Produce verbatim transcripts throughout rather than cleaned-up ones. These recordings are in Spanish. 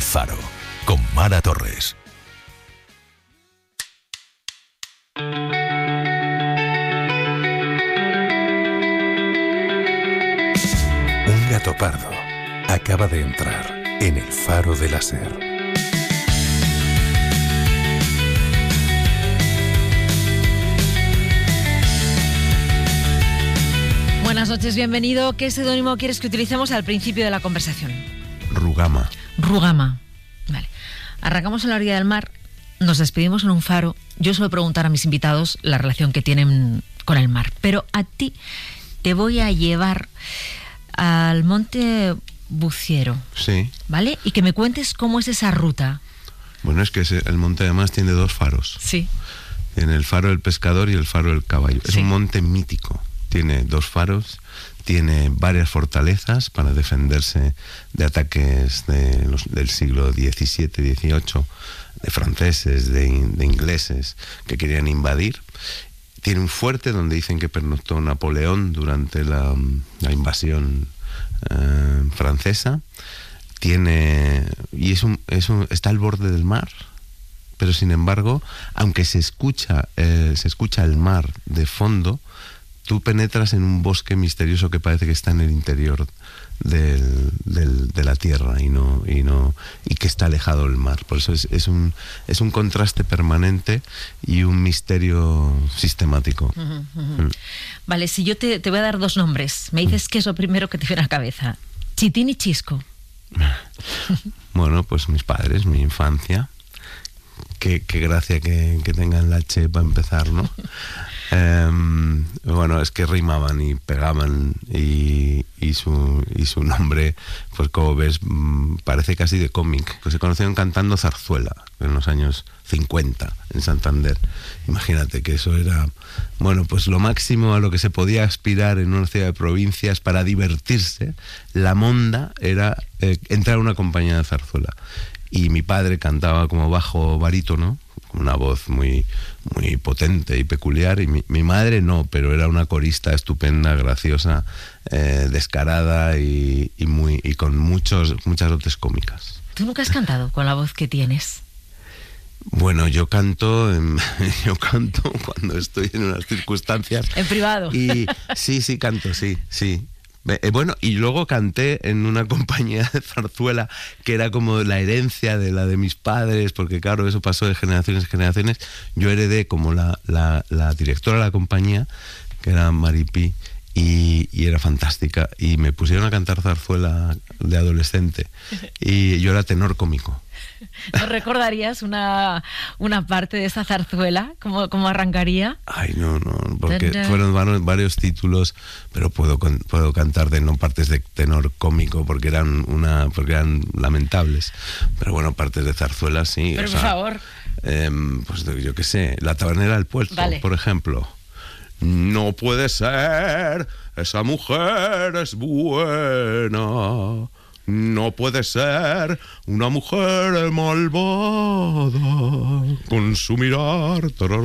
Faro, con Mara Torres. Un gato pardo acaba de entrar en el Faro de la Ser. Buenas noches, bienvenido. ¿Qué seudónimo quieres que utilicemos al principio de la conversación? Rugama. Rugama. Vale. Arrancamos en la orilla del mar, nos despedimos en un faro. Yo suelo preguntar a mis invitados la relación que tienen con el mar, pero a ti te voy a llevar al Monte Buciero. Sí. ¿Vale? Y que me cuentes cómo es esa ruta. Bueno, es que ese, el monte además tiene dos faros. Sí. Tiene el faro del pescador y el faro del caballo. Es Sí. un monte mítico. Tiene dos faros, tiene varias fortalezas para defenderse de ataques de los, del siglo diecisiete, dieciocho, de franceses, de, de ingleses que querían invadir. Tiene un fuerte donde dicen que pernoctó Napoleón durante la, la invasión eh, francesa. Tiene y es un, es un, está al borde del mar, pero sin embargo, aunque se escucha eh, se escucha el mar de fondo, tú penetras en un bosque misterioso que parece que está en el interior del, del, de la tierra y no y no y que está alejado del mar. Por eso es, es un es un contraste permanente y un misterio sistemático. Uh-huh, uh-huh. Mm. Vale, si yo te, te voy a dar dos nombres, me dices mm. qué es lo primero que te viene a la cabeza. Chitín y Chisco. Bueno, pues mis padres, mi infancia. Qué, qué gracia que, que tengan la Che para empezar, ¿no? Um, bueno, es que rimaban y pegaban y, y, su, y su nombre, pues como ves, parece casi de cómic. Pues se conocieron cantando zarzuela en los años cincuenta en Santander. Imagínate que eso era, bueno, pues lo máximo a lo que se podía aspirar en una ciudad de provincias para divertirse. La monda era eh, entrar a una compañía de zarzuela. Y mi padre cantaba como bajo barítono, con una voz muy, muy potente y peculiar, y mi, mi madre no, pero era una corista estupenda, graciosa, eh, descarada y, y, muy, y con muchos, muchas dotes cómicas. ¿Tú nunca has cantado con la voz que tienes? Bueno, yo canto, yo canto cuando estoy en unas circunstancias. ¿En privado? Y sí, sí, canto, sí, sí. Eh, bueno, y luego canté en una compañía de zarzuela que era como la herencia de la de mis padres, porque claro, eso pasó de generaciones en generaciones. Yo heredé como la, la, la directora de la compañía, que era Maripí, y, y era fantástica, y me pusieron a cantar zarzuela de adolescente, y yo era tenor cómico. ¿No recordarías una, una parte de esa zarzuela? ¿Cómo, cómo arrancaría? Ay, no, no, porque fueron varios, varios títulos, pero puedo puedo cantar de no partes de tenor cómico porque eran una porque eran lamentables. Pero bueno, partes de zarzuela sí. Pero o por sea, favor. Eh, pues yo qué sé, La tabernera del puerto, vale. Por ejemplo. No puede ser, esa mujer es buena. No puede ser una mujer malvada con su mirar.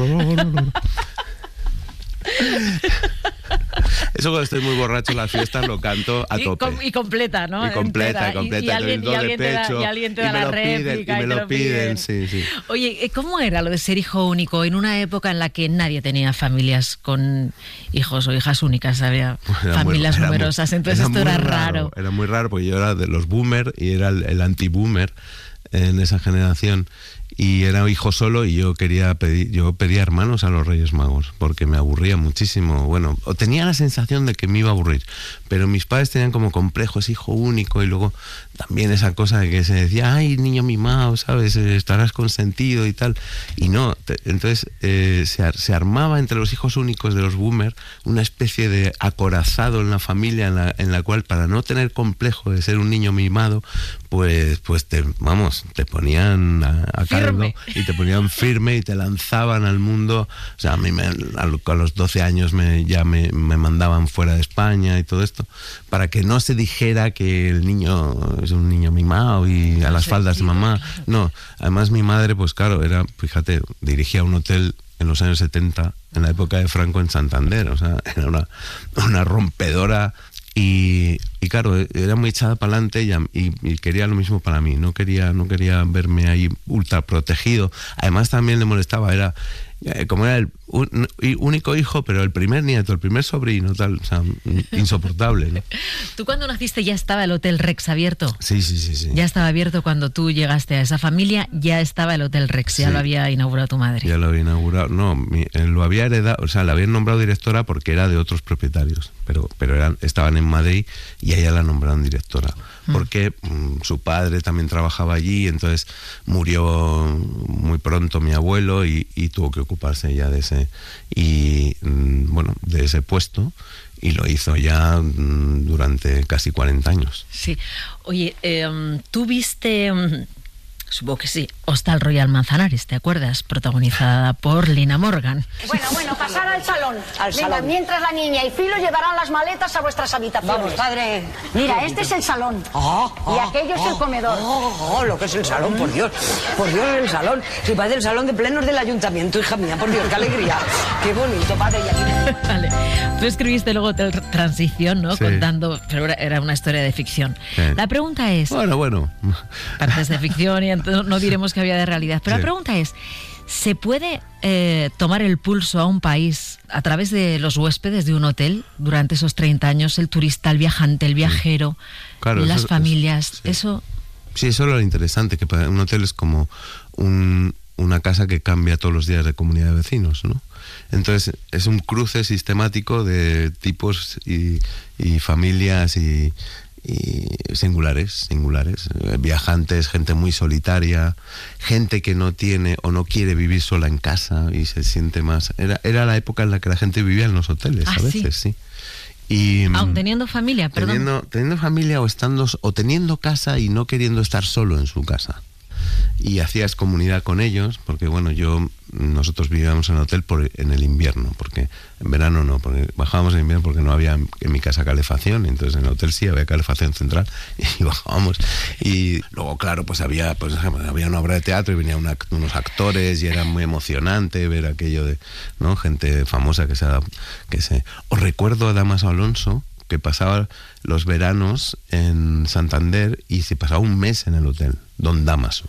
Eso cuando estoy muy borracho en las fiestas lo canto a tope. Y, com- y completa, ¿no? Y completa, y completa. Y, y, alguien, y, alguien, te da, y alguien te da la réplica. Y me y lo, lo piden, piden. sí, sí. Oye, ¿cómo era lo de ser hijo único en una época en la que nadie tenía familias con hijos o hijas únicas? Había era familias muy, numerosas, muy, entonces era esto era raro, raro. Era muy raro porque yo era de los boomer y era el, el anti-boomer en esa generación. Y era hijo solo y yo quería pedir, yo pedía hermanos a los Reyes Magos porque me aburría muchísimo. Bueno, o tenía la sensación de que me iba a aburrir, pero mis padres tenían como complejo, es hijo único, y luego también esa cosa de que se decía, ay, niño mimado, ¿sabes? Estarás consentido y tal. Y no, te, entonces eh, se, se armaba entre los hijos únicos de los boomers una especie de acorazado en la familia en la, en la cual, para no tener complejo de ser un niño mimado, pues, pues te, vamos, te ponían a, a cargo y te ponían firme y te lanzaban al mundo. O sea, a mí me, a los doce años me, ya me, me mandaban fuera de España y todo esto, para que no se dijera que el niño es un niño mimado y a las faldas de mamá. No, además mi madre, pues claro, era, fíjate, dirigía un hotel en los años setenta, en la época de Franco, en Santander. O sea, era una, una rompedora y, y claro, era muy echada para adelante y, y, y quería lo mismo para mí, no quería, no quería verme ahí ultra protegido. Además también le molestaba, era eh, como era el un, único hijo, pero el primer nieto, el primer sobrino, tal, o sea, insoportable, ¿no? ¿Tú cuando naciste ya estaba el Hotel Rex abierto? Sí, sí, sí, sí. Ya estaba abierto cuando tú llegaste a esa familia, ya estaba el Hotel Rex, ya sí. Lo había inaugurado tu madre. Ya lo había inaugurado, no, mi, lo había heredado, o sea, la habían nombrado directora porque era de otros propietarios, pero, pero eran, estaban en Madrid y a ella la nombraron directora. Porque mm, su padre también trabajaba allí, entonces murió muy pronto mi abuelo y, y tuvo que ocuparse ya de ese y mm, bueno, de ese puesto, y lo hizo ya mm, durante casi cuarenta años. Sí. Oye, eh, tú viste, um, supongo que sí, Hostal Royal Manzanares, ¿te acuerdas? Protagonizada por Lina Morgan. Bueno, bueno, pasar al salón. Al Venga, salón. Mientras la niña y Filo llevarán las maletas a vuestras habitaciones. Vamos, padre. Mira, este es el salón. Oh, oh, y aquello oh, es el comedor. Oh, oh, lo que es el salón, por Dios. Por Dios, el salón. Si parece el salón de plenos del ayuntamiento, hija mía, por Dios, qué alegría. Qué bonito, padre. Y aquí... Vale. Tú escribiste luego Hotel Transición, ¿no? Sí. Contando, pero era una historia de ficción. Sí. La pregunta es... Bueno, bueno. Partes de ficción y entonces no diremos que había de realidad. Pero Sí. la pregunta es, ¿se puede eh, tomar el pulso a un país a través de los huéspedes de un hotel durante esos treinta años? El turista, el viajante, el viajero, Claro, las eso- familias, eso- sí. eso... Sí, eso es lo interesante, que para un hotel es como un, una casa que cambia todos los días de comunidad de vecinos, ¿no? Entonces es un cruce sistemático de tipos y, y familias y, y singulares, singulares, eh, viajantes, gente muy solitaria, gente que no tiene o no quiere vivir sola en casa y se siente más... Era, era la época en la que la gente vivía en los hoteles, Ah, a veces, sí. Y, Aún teniendo familia, perdón. Teniendo, teniendo familia o estando o teniendo casa y no queriendo estar solo en su casa. Y hacías comunidad con ellos, porque bueno, yo nosotros vivíamos en el hotel por, en el invierno, porque en verano no, porque bajábamos en invierno porque no había en mi casa calefacción, entonces en el hotel sí había calefacción central y bajábamos. Y luego, claro, pues había, pues, había una obra de teatro y venían una, unos actores y era muy emocionante ver aquello de, ¿no? Gente famosa que se, que se... Os recuerdo a Damaso Alonso, que pasaba los veranos en Santander y se pasaba un mes en el hotel, Don Damaso.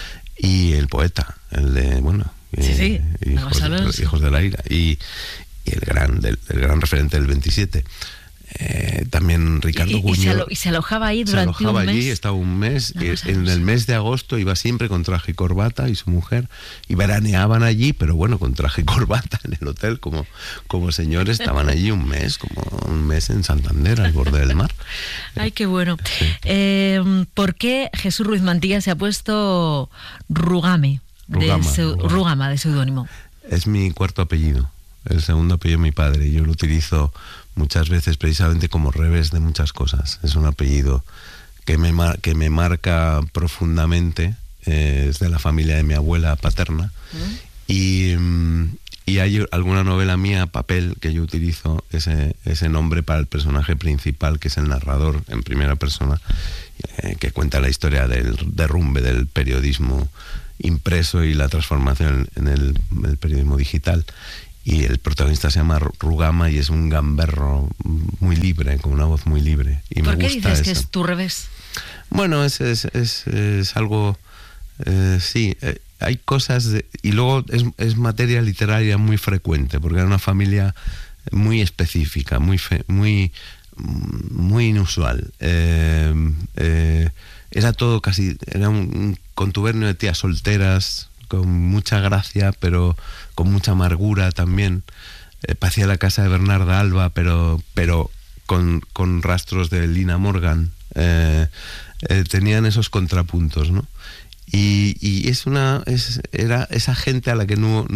Y el poeta, el de, bueno, Sí, sí, eh, hijos, Damaso Alonso. hijos de la ira, y, y el gran del, el gran referente del veintisiete. Eh, también Ricardo y, y, Guñol. se alo- y se alojaba ahí Se durante alojaba un mes. allí, estaba un mes, y Damaso en Alonso. el mes de agosto iba siempre con traje y corbata y su mujer, y veraneaban allí, pero bueno, con traje y corbata en el hotel, como, como señores, estaban allí un mes, como un mes en Santander, al borde del mar. Ay, qué bueno. Sí. Eh, ¿Por qué Jesús Ruiz Mantilla se ha puesto Rugame? De Rugama, seu- Rugama. Rugama, de seudónimo. Es mi cuarto apellido, el segundo apellido de mi padre, y yo lo utilizo muchas veces precisamente como revés de muchas cosas. Es un apellido que me, mar- que me marca profundamente, eh, es de la familia de mi abuela paterna, y, mm, y hay alguna novela mía, papel, que yo utilizo ese, ese nombre para el personaje principal, que es el narrador en primera persona, eh, que cuenta la historia del derrumbe del periodismo impreso y la transformación en el, en el periodismo digital. Y el protagonista se llama Rugama y es un gamberro muy libre, con una voz muy libre. Y ¿Por me qué gusta dices que eso. es tu revés? Bueno, es, es, es, es algo... eh, sí, eh, hay cosas... de- y luego es, es materia literaria muy frecuente, porque era una familia muy específica, muy fe- muy muy inusual. Eh, eh, era todo casi... Era un, un contubernio de tías solteras, con mucha gracia, pero con mucha amargura también. Eh, parecía la casa de Bernarda Alba, pero, pero con, con rastros de Lina Morgan. Eh, eh, tenían esos contrapuntos, ¿no? Y, y es una es, era esa gente a la que no,